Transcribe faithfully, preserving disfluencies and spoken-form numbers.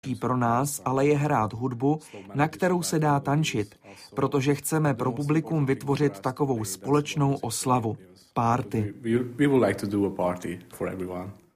pro nás ale je hrát hudbu, na kterou se dá tančit, protože chceme pro publikum vytvořit takovou společnou oslavu, party. We, we would like to do a party for everyone.